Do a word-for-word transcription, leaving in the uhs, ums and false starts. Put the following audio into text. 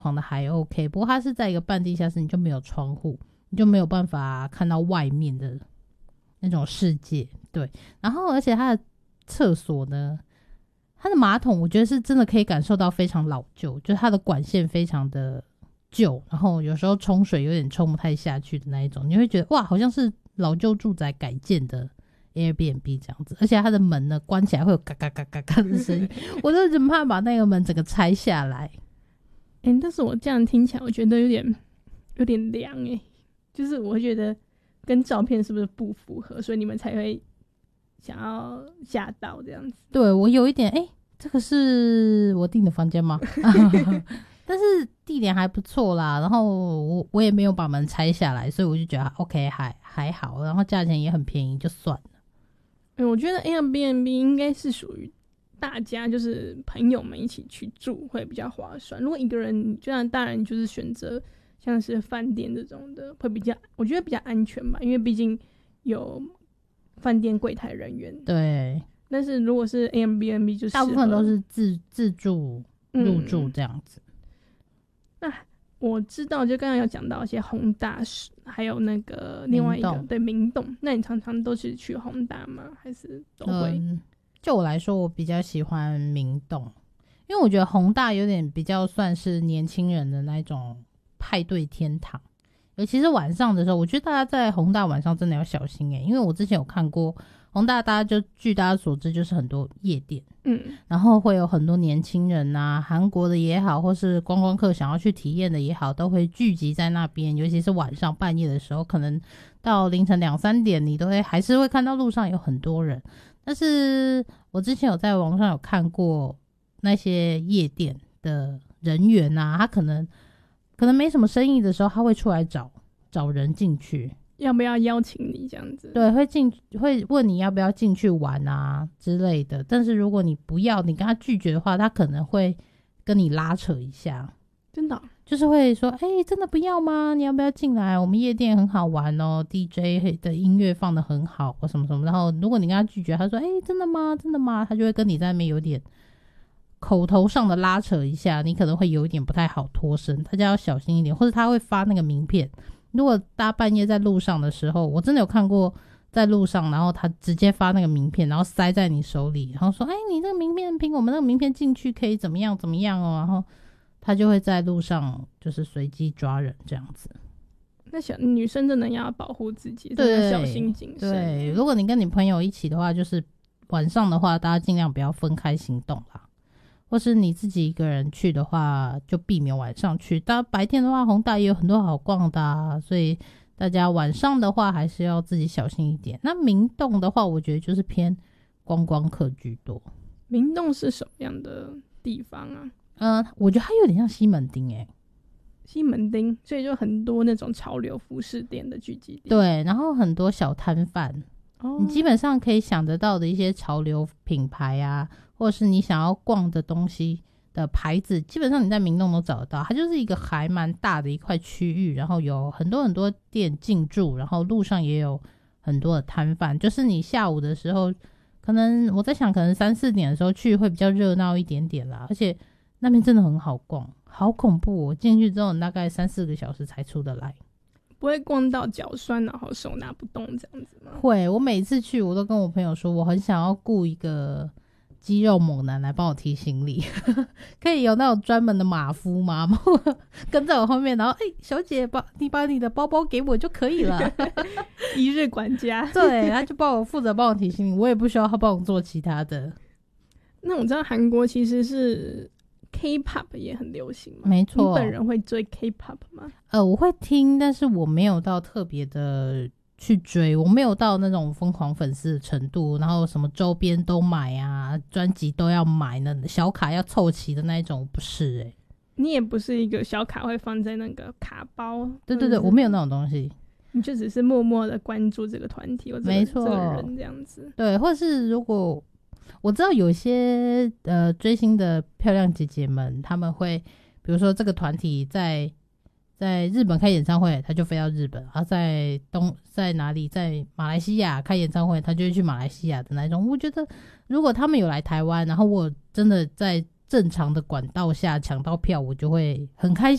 晃的还 OK， 不过它是在一个半地下室，你就没有窗户，你就没有办法看到外面的那种世界。对，然后而且它的厕所呢，它的马桶我觉得是真的可以感受到非常老旧，就是它的管线非常的旧，然后有时候冲水有点冲不太下去的那一种，你会觉得哇，好像是老旧住宅改建的 Airbnb 这样子。而且它的门呢关起来会有嘎嘎嘎嘎嘎的声音我就很怕把那个门整个拆下来。 欸，但是我这样听起来我觉得有点有点凉欸，就是我会觉得跟照片是不是不符合，所以你们才会想要吓到这样子。 对，我有一点哎、欸，这个是我订的房间吗但是地点还不错啦，然后我我也没有把门拆下来，所以我就觉得 OK 还还好，然后价钱也很便宜，就算了。 欸，我觉得 Airbnb 应该是属于大家就是朋友们一起去住会比较划算，如果一个人就像当然就是选择像是饭店这种的会比较，我觉得比较安全吧，因为毕竟有饭店柜台人员。 对， 但是如果是 Airbnb 就是大部分都是自自助入住这样子。嗯、 那我知道就刚刚有讲到一些宏大还有那个另外一个对明洞，那你常常都是去宏大吗？还是都会、嗯、 就我来说我比较喜欢明洞，因为我觉得宏大有点比较算是年轻人的那种派对天堂，尤其是晚上的时候，我觉得大家在宏大晚上真的要小心欸，因为我之前有看过宏大，大家就据大家所知就是很多夜店，嗯，然后会有很多年轻人啊，韩国的也好，或是观光客想要去体验的也好，都会聚集在那边，尤其是晚上半夜的时候，可能到凌晨两三点，你都会还是会看到路上有很多人。但是我之前有在网上有看过那些夜店的人员啊，他可能可能没什么生意的时候，他会出来找找人进去， 要不要邀请你这样子？ 对，会进会问你要不要进去玩啊之类的。但是如果你不要，你跟他拒绝的话，他可能会跟你拉扯一下。 真的、哦？ 就是会说，哎、欸，真的不要吗？你要不要进来？我们夜店很好玩哦 ，D J 的音乐放得很好，或什么什么。然后如果你跟他拒绝，他说，哎、欸，真的吗？真的吗？他就会跟你在那边有点口头上的拉扯一下，你可能会有一点不太好脱身，大家要小心一点。或者他会发那个名片，如果大半夜在路上的时候，我真的有看过在路上，然后他直接发那个名片，然后塞在你手里，然后说，哎、欸，你那个名片凭我们那个名片进去可以怎么样怎么样哦，然后他就会在路上就是随机抓人这样子。 那小女生真的要保护自己，真的要小心谨慎。 对，如果你跟你朋友一起的话，就是晚上的话，大家尽量不要分开行动啦。或是你自己一个人去的话，就避免晚上去。当然白天的话，宏大也有很多好逛的啊，所以大家晚上的话还是要自己小心一点。那明洞的话，我觉得就是偏观光客居多。 明洞是什么样的地方啊？ 嗯、呃，我觉得它有点像西门町诶、欸， 西门町，所以就很多那种潮流服饰店的聚集地。 对，然后很多小摊贩，哦，你基本上可以想得到的一些潮流品牌啊，或者是你想要逛的东西的牌子，基本上你在明洞都找得到。它就是一个还蛮大的一块区域，然后有很多很多店进驻，然后路上也有很多的摊贩。就是你下午的时候，可能我在想，可能三四点的时候去会比较热闹一点点啦，而且那边真的很好逛，好恐怖哦！进去之后大概三四个小时才出得来。 不会逛到脚酸然后手拿不动这样子吗？ 会，我每次去我都跟我朋友说，我很想要雇一个肌肉猛男来帮我提行李可以有那种专门的马夫吗？跟在我后面，然后哎、欸，小姐把你把你的包包给我就可以了一日管家对，他就帮我负责帮我提行李，我也不需要他帮我做其他的。 那我知道韩国其实是K-pop 也很流行嘛， 没错。 你本人会追 K-pop 吗？ 呃，我会听，但是我没有到特别的去追，我没有到那种疯狂粉丝的程度，然后什么周边都买啊，专辑都要买呢，小卡要凑齐的那一种，不是欸。 你也不是一个小卡会放在那个卡包， 对对对，我没有那种东西。 你就只是默默的关注这个团体或者没错， 这个人这样子。 对，或是如果我知道有些呃追星的漂亮姐姐们，他们会比如说这个团体在在日本开演唱会，他就飞到日本，然后在东在哪里在马来西亚开演唱会，他就会去马来西亚的那种。我觉得如果他们有来台湾，然后我真的在正常的管道下抢到票，我就会很开